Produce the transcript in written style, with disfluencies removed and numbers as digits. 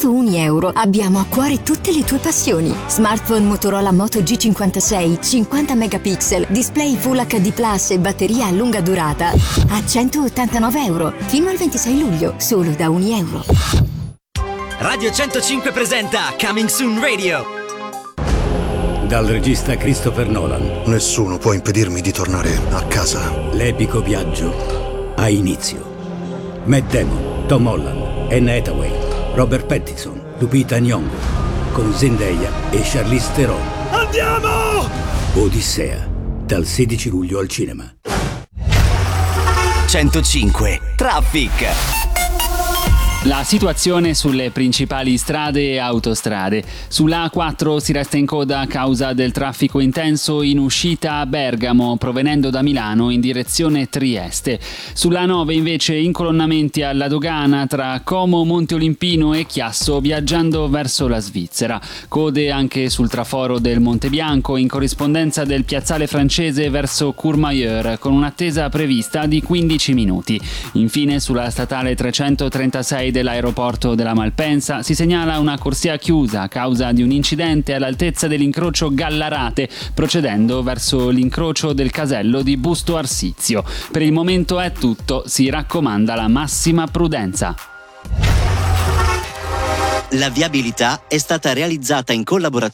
solo €1 abbiamo a cuore tutte le tue passioni. Smartphone Motorola Moto G56, 50 megapixel, display Full HD Plus e batteria a lunga durata a €189 fino al 26 luglio, solo da €1. Radio 105 presenta Coming Soon Radio. Dal regista Christopher Nolan. Nessuno può impedirmi di tornare a casa. L'epico viaggio ha inizio. Matt Damon, Tom Holland, Anne Hathaway, Robert Pattinson, Lupita Nyong'o, con Zendaya e Charlize Theron. Andiamo! Odissea, dal 16 luglio al cinema. 105 Traffic. La situazione sulle principali strade e autostrade. Sulla A4 si resta in coda a causa del traffico intenso in uscita a Bergamo, provenendo da Milano in direzione Trieste. Sulla A9 invece incolonnamenti alla dogana tra Como, Monte Olimpino e Chiasso, viaggiando verso la Svizzera. Code anche sul traforo del Monte Bianco in corrispondenza del piazzale francese verso Courmayeur, con un'attesa prevista di 15 minuti. Infine sulla statale 336 dell'aeroporto della Malpensa si segnala una corsia chiusa a causa di un incidente all'altezza dell'incrocio Gallarate, procedendo verso l'incrocio del casello di Busto Arsizio. Per il momento è tutto, si raccomanda la massima prudenza. La viabilità è stata realizzata in collaborazione